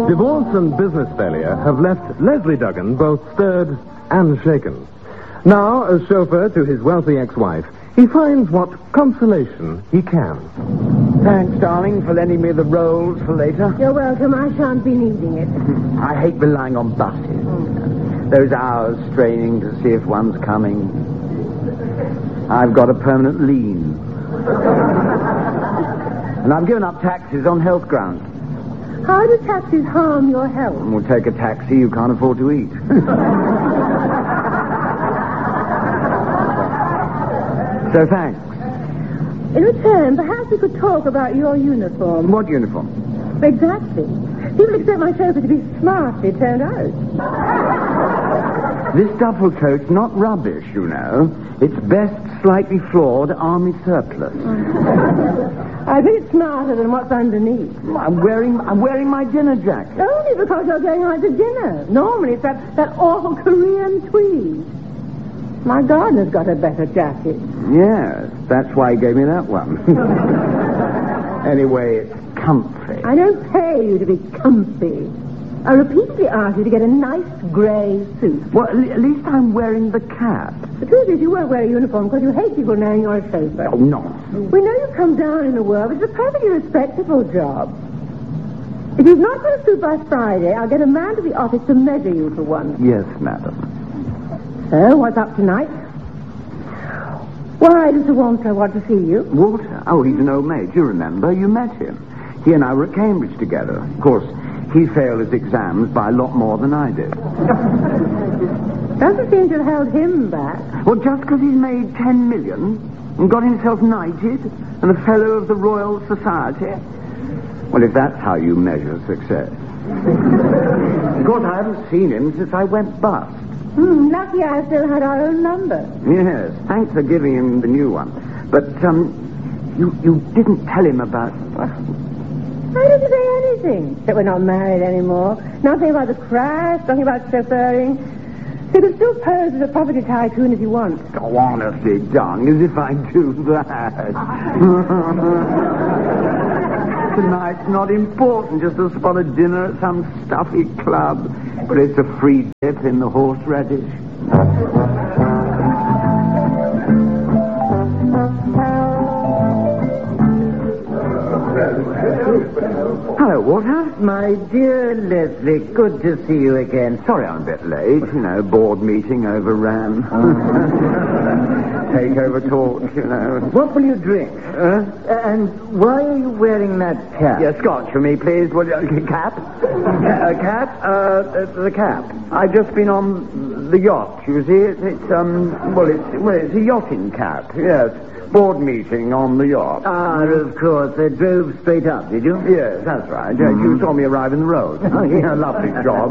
Divorce and business failure have left Leslie Duggan both stirred and shaken. Now, as chauffeur to his wealthy ex-wife, he finds what consolation he can. Thanks, darling, for lending me the rolls for later. You're welcome. I shan't be needing it. I hate relying on buses. Those hours straining to see if one's coming. I've got a permanent lean. And I've given up taxis on health grounds. How do taxis harm your health? We'll take a taxi you can't afford to eat. So thanks. In return, perhaps we could talk about your uniform. What uniform? Exactly. People expect my chauffeur to be smartly turned out. This duffel coat's not rubbish, you know. It's best slightly flawed army surplus. I think it's smarter than what's underneath. I'm wearing my dinner jacket. Only because you're going out to dinner. Normally it's that awful Korean tweed. My gardener's got a better jacket. Yes, that's why he gave me that one. Anyway, it's comfy. I don't pay you to be comfy. I repeatedly asked you to get a nice grey suit. Well, at least I'm wearing the cap. The truth is you won't wear a uniform because you hate people knowing you're a chauffeur. Oh, no. We know you've come down in the world. It's a perfectly respectable job. If you've not got a suit by Friday, I'll get a man to the office to measure you for one. Yes, madam. So, what's up tonight? Why does Mr. Walter want to see you? Walter? Oh, he's an old mate. You remember? You met him. He and I were at Cambridge together. Of course, he failed his exams by a lot more than I did. Doesn't seem to have held him back. Well, just because he's made 10 million and got himself knighted and a fellow of the Royal Society. Well, if that's how you measure success. Of course, I haven't seen him since I went bust. Lucky I still had our own number. Yes, thanks for giving him the new one. But, you didn't tell him about... How did you say anything? That we're not married anymore. Nothing about the crash, nothing about chauffeuring. So you can still pose as a property tycoon if you want. Oh, honestly, darling, as if I do that. Tonight's not important, just a spot of dinner at some stuffy club. But it's a free dip in the horseradish. Hello, Walter. My dear Leslie, good to see you again. Sorry I'm a bit late. You know, board meeting overran. Takeover talk, you know. What will you drink? And why are you wearing that cap? Yeah, scotch for me, please. Well, cap? Cap? The cap. I've just been on the yacht, you see. It's a yachting cap, yes. Board meeting on the yacht. Ah, of course. Drove straight up, did you? Yes, that's right. You saw me arrive in the road. Oh, yeah. Lovely job.